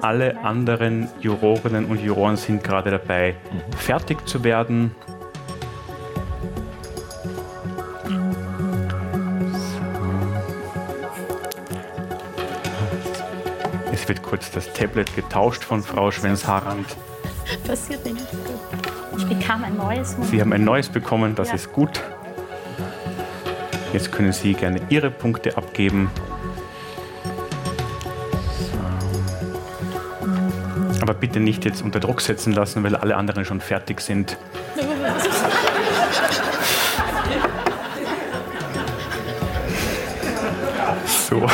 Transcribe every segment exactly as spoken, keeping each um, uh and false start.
Alle anderen Jurorinnen und Juroren sind gerade dabei, mhm. fertig zu werden. Es wird kurz das Tablet getauscht von Frau Schwenz-Harand. Passiert nichts. Ich bekam ein neues. Moment. Sie haben ein neues bekommen, das ja. ist gut. Jetzt können Sie gerne Ihre Punkte abgeben. So. Aber bitte nicht jetzt unter Druck setzen lassen, weil alle anderen schon fertig sind. So.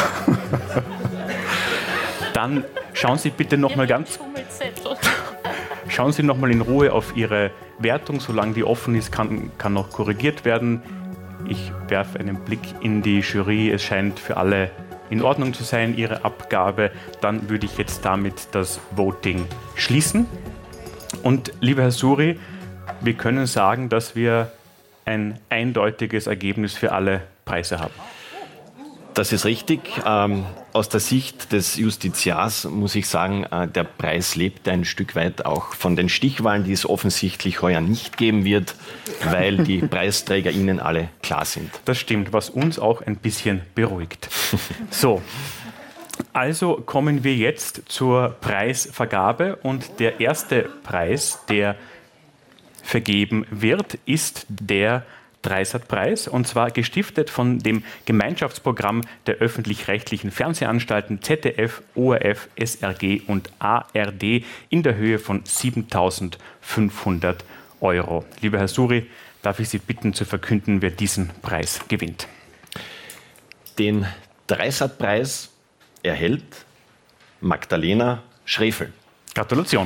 Dann schauen Sie bitte noch mal ganz... Schauen Sie noch mal in Ruhe auf Ihre Wertung. Solange die offen ist, kann, kann noch korrigiert werden. Ich werfe einen Blick in die Jury. Es scheint für alle in Ordnung zu sein, Ihre Abgabe. Dann würde ich jetzt damit das Voting schließen. Und lieber Herr Suri, wir können sagen, dass wir ein eindeutiges Ergebnis für alle Preise haben. Das ist richtig. Ähm, aus der Sicht des Justiziars muss ich sagen, äh, der Preis lebt ein Stück weit auch von den Stichwahlen, die es offensichtlich heuer nicht geben wird, weil die Preisträger Ihnen alle klar sind. Das stimmt, was uns auch ein bisschen beruhigt. So, also kommen wir jetzt zur Preisvergabe und der erste Preis, der vergeben wird, ist der Dreisat-Preis, und zwar gestiftet von dem Gemeinschaftsprogramm der öffentlich-rechtlichen Fernsehanstalten Z D F, O R F, S R G und A R D in der Höhe von siebentausendfünfhundert Euro. Lieber Herr Suri, darf ich Sie bitten zu verkünden, wer diesen Preis gewinnt? Den Dreisat-Preis erhält Magdalena Schrefel. Gratulation.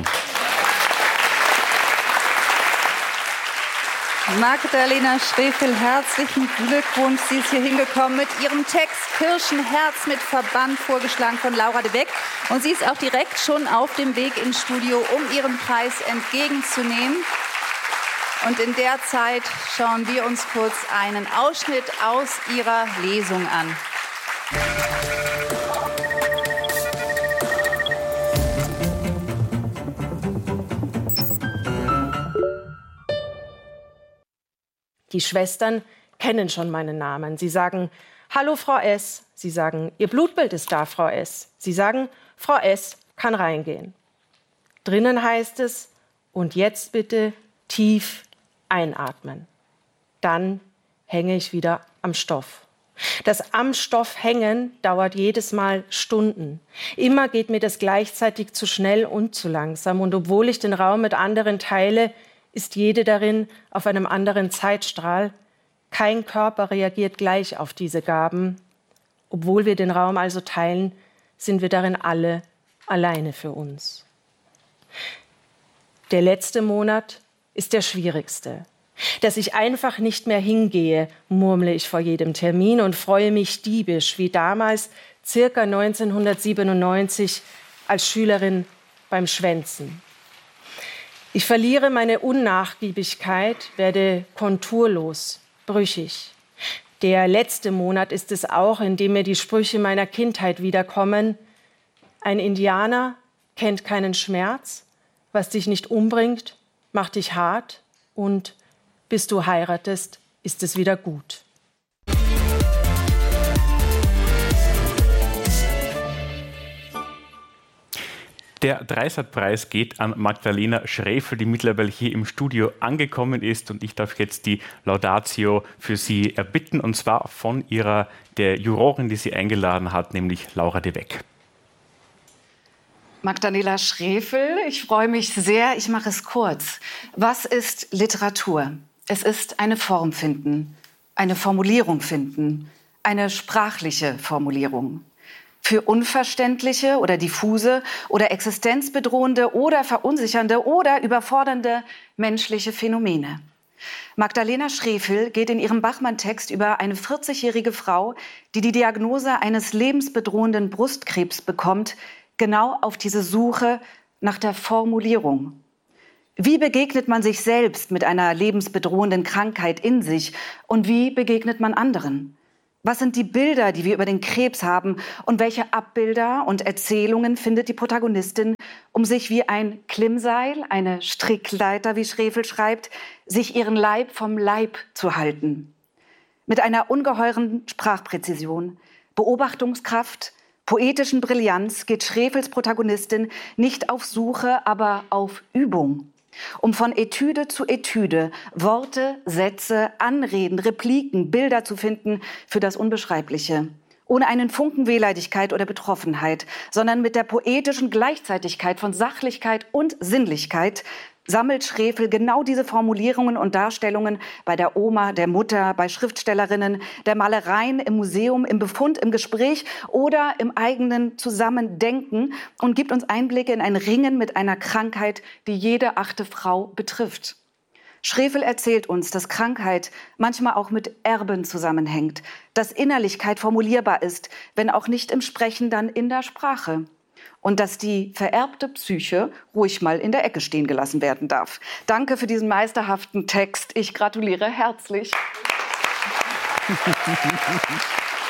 Magdalena Schrefel, herzlichen Glückwunsch. Sie ist hier hingekommen mit ihrem Text Kirchenherz mit Verband, vorgeschlagen von Laura de Beck. Und sie ist auch direkt schon auf dem Weg ins Studio, um ihren Preis entgegenzunehmen. Und in der Zeit schauen wir uns kurz einen Ausschnitt aus ihrer Lesung an. Die Schwestern kennen schon meinen Namen. Sie sagen, hallo Frau S. Sie sagen, Ihr Blutbild ist da, Frau S. Sie sagen, Frau S. kann reingehen. Drinnen heißt es, und jetzt bitte tief einatmen. Dann hänge ich wieder am Stoff. Das am Stoff hängen dauert jedes Mal Stunden. Immer geht mir das gleichzeitig zu schnell und zu langsam. Und obwohl ich den Raum mit anderen teile, ist jede darin auf einem anderen Zeitstrahl. Kein Körper reagiert gleich auf diese Gaben. Obwohl wir den Raum also teilen, sind wir darin alle alleine für uns. Der letzte Monat ist der schwierigste. Dass ich einfach nicht mehr hingehe, murmle ich vor jedem Termin und freue mich diebisch, wie damals, circa neunzehnhundertsiebenundneunzig, als Schülerin beim Schwänzen. Ich verliere meine Unnachgiebigkeit, werde konturlos, brüchig. Der letzte Monat ist es auch, in dem mir die Sprüche meiner Kindheit wiederkommen. Ein Indianer kennt keinen Schmerz, was dich nicht umbringt, macht dich hart und bis du heiratest, ist es wieder gut. Der Dreisat-Preis geht an Magdalena Schrefel, die mittlerweile hier im Studio angekommen ist. Und ich darf jetzt die Laudatio für sie erbitten, und zwar von ihrer, der Jurorin, die sie eingeladen hat, nämlich Laura de Beck. Magdalena Schrefel, ich freue mich sehr, ich mache es kurz. Was ist Literatur? Es ist eine Form finden, eine Formulierung finden, eine sprachliche Formulierung. Für unverständliche oder diffuse oder existenzbedrohende oder verunsichernde oder überfordernde menschliche Phänomene. Magdalena Schrefel geht in ihrem Bachmann-Text über eine vierzigjährige Frau, die die Diagnose eines lebensbedrohenden Brustkrebs bekommt, genau auf diese Suche nach der Formulierung. Wie begegnet man sich selbst mit einer lebensbedrohenden Krankheit in sich und wie begegnet man anderen? Was sind die Bilder, die wir über den Krebs haben und welche Abbilder und Erzählungen findet die Protagonistin um sich wie ein Klimmseil, eine Strickleiter, wie Schrefel schreibt, sich ihren Leib vom Leib zu halten. Mit einer ungeheuren Sprachpräzision, Beobachtungskraft, poetischen Brillanz geht Schrefels Protagonistin nicht auf Suche, aber auf Übung, um von Etüde zu Etüde Worte, Sätze, Anreden, Repliken, Bilder zu finden für das Unbeschreibliche. Ohne einen Funken Wehleidigkeit oder Betroffenheit, sondern mit der poetischen Gleichzeitigkeit von Sachlichkeit und Sinnlichkeit sammelt Schrefel genau diese Formulierungen und Darstellungen bei der Oma, der Mutter, bei Schriftstellerinnen, der Malereien, im Museum, im Befund, im Gespräch oder im eigenen Zusammendenken und gibt uns Einblicke in ein Ringen mit einer Krankheit, die jede achte Frau betrifft. Schrefel erzählt uns, dass Krankheit manchmal auch mit Erben zusammenhängt, dass Innerlichkeit formulierbar ist, wenn auch nicht im Sprechen, dann in der Sprache. Und dass die vererbte Psyche ruhig mal in der Ecke stehen gelassen werden darf. Danke für diesen meisterhaften Text. Ich gratuliere herzlich.